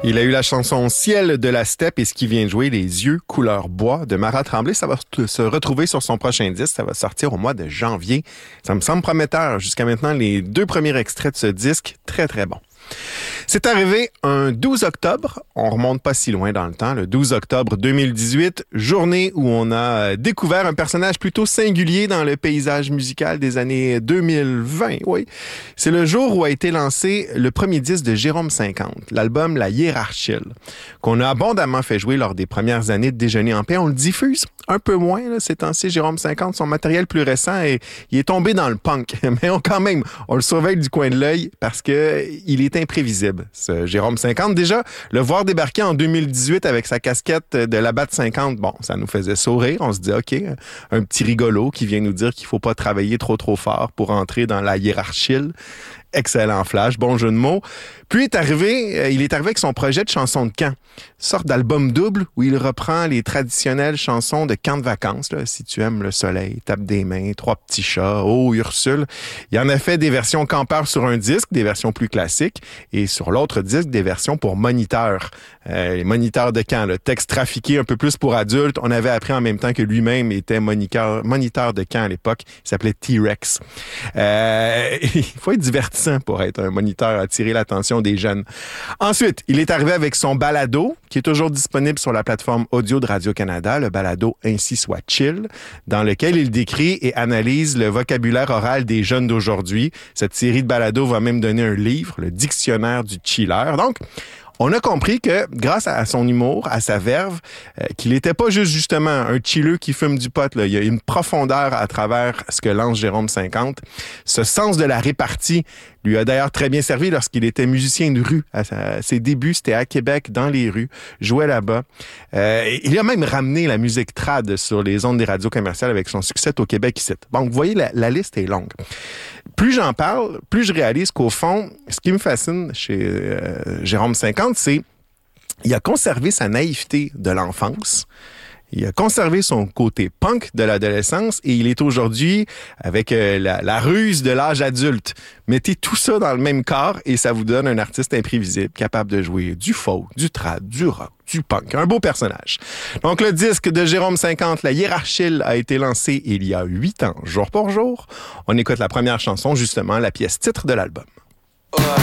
Il a eu la chanson Ciel de la steppe et ce qui vient de jouer, Les yeux couleur bois de Marat Tremblay. Ça va se retrouver sur son prochain disque. Ça va sortir au mois de janvier. Ça me semble prometteur. Jusqu'à maintenant, les 2 premiers extraits de ce disque, très, très bons. C'est arrivé un 12 octobre, on remonte pas si loin dans le temps, le 12 octobre 2018, journée où on a découvert un personnage plutôt singulier dans le paysage musical des années 2020, oui. C'est le jour où a été lancé le premier disque de Jérôme 50, l'album La Hiérarchie, qu'on a abondamment fait jouer lors des premières années de Déjeuner en paix. On le diffuse un peu moins, là, ces temps-ci. Jérôme 50, son matériel plus récent, il est tombé dans le punk. Mais on le surveille du coin de l'œil parce que il est imprévisible, ce Jérôme 50. Déjà, le voir débarquer en 2018 avec sa casquette de la Batte 50, bon, ça nous faisait sourire. On se dit, OK, un petit rigolo qui vient nous dire qu'il faut pas travailler trop fort pour entrer dans la hiérarchie. Excellent flash, bon jeu de mots. Puis il est arrivé avec son projet de chansons de camp, sorte d'album double où il reprend les traditionnelles chansons de camp de vacances. Là, si tu aimes le soleil, tape des mains, 3 petits chats, oh Ursule. Il en a fait des versions campeurs sur un disque, des versions plus classiques, et sur l'autre disque, des versions pour moniteurs. Les moniteurs de camp, le texte trafiqué un peu plus pour adultes. On avait appris en même temps que lui-même était moniteur de camp à l'époque. Il s'appelait T-Rex. Il faut être divertissant pour être un moniteur, attirer l'attention des jeunes. Ensuite, il est arrivé avec son balado, qui est toujours disponible sur la plateforme audio de Radio-Canada, le balado Ainsi soit chill, dans lequel il décrit et analyse le vocabulaire oral des jeunes d'aujourd'hui. Cette série de balados va même donner un livre, le Dictionnaire du chiller. Donc, on a compris que, grâce à son humour, à sa verve, qu'il n'était pas justement un chilleux qui fume du pot. Là. Il y a une profondeur à travers ce que lance Jérôme 50. Ce sens de la répartie lui a d'ailleurs très bien servi lorsqu'il était musicien de rue. À ses débuts, c'était à Québec, dans les rues, jouait là-bas. Il a même ramené la musique trad sur les ondes des radios commerciales avec son succès au Québec ici. Bon, vous voyez, la liste est longue. Plus j'en parle, plus je réalise qu'au fond, ce qui me fascine chez Jérôme 50, c'est qu'il a conservé sa naïveté de l'enfance. Il a conservé son côté punk de l'adolescence et il est aujourd'hui avec la ruse de l'âge adulte. Mettez tout ça dans le même corps et ça vous donne un artiste imprévisible capable de jouer du folk, du trad, du rock, du punk. Un beau personnage. Donc le disque de Jérôme 50, La Hiérarchie, a été lancé il y a 8 ans, jour pour jour. On écoute la première chanson, justement, la pièce titre de l'album. Ouais.